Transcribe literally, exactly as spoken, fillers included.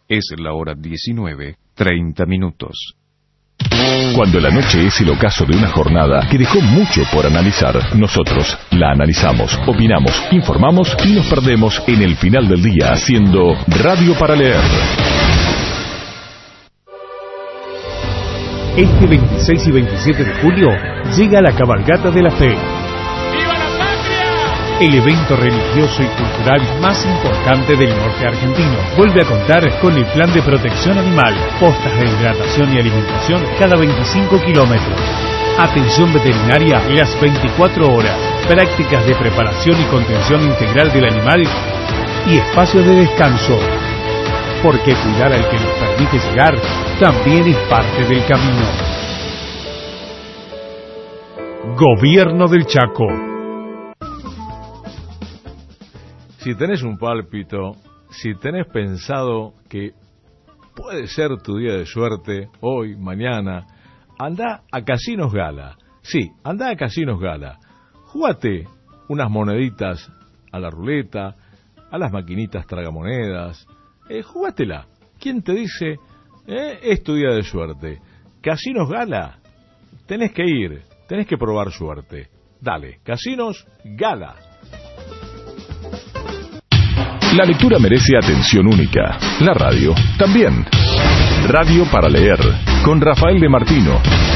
Es la hora diecinueve, treinta minutos. Cuando la noche es el ocaso de una jornada que dejó mucho por analizar, nosotros la analizamos, opinamos, informamos y nos perdemos en el final del día haciendo Radio para Leer. Este veintiséis y veintisiete de julio llega la Cabalgata de la Fe. ¡Viva la patria! El evento religioso y cultural más importante del norte argentino. Vuelve a contar con el plan de protección animal, postas de hidratación y alimentación cada veinticinco kilómetros. Atención veterinaria las veinticuatro horas, prácticas de preparación y contención integral del animal y espacios de descanso. Porque cuidar al que nos permite llegar también es parte del camino. Gobierno del Chaco. Si tenés un pálpito, si tenés pensado que puede ser tu día de suerte, hoy, mañana, andá a Casinos Gala. Sí, andá a Casinos Gala. Jugate unas moneditas a la ruleta, a las maquinitas tragamonedas. Eh, jugátela. ¿Quién te dice eh, es tu día de suerte? Casinos Gala. Tenés que ir, tenés que probar suerte. Dale, Casinos Gala. La lectura merece atención única. La radio también. Radio para Leer, con Rafael de Martino.